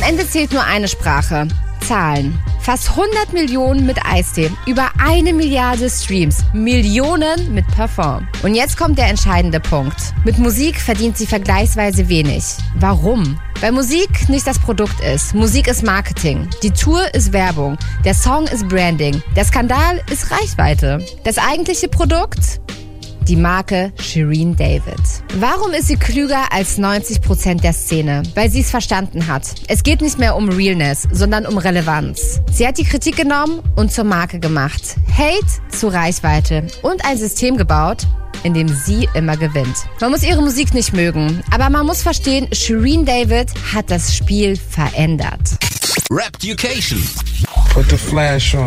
Ende zählt nur eine Sprache: Zahlen. Fast 100 Millionen mit Eistee, über 1 Milliarde Streams, Millionen mit Parfum. Und jetzt kommt der entscheidende Punkt. Mit Musik verdient sie vergleichsweise wenig. Warum? Weil Musik nicht das Produkt ist. Musik ist Marketing. Die Tour ist Werbung. Der Song ist Branding. Der Skandal ist Reichweite. Das eigentliche Produkt? Die Marke Shirin David. Warum ist sie klüger als 90% der Szene? Weil sie es verstanden hat. Es geht nicht mehr um Realness, sondern um Relevanz. Sie hat die Kritik genommen und zur Marke gemacht. Hate zu Reichweite und ein System gebaut, in dem sie immer gewinnt. Man muss ihre Musik nicht mögen, aber man muss verstehen, Shirin David hat das Spiel verändert. Rap Education. Put the flash on.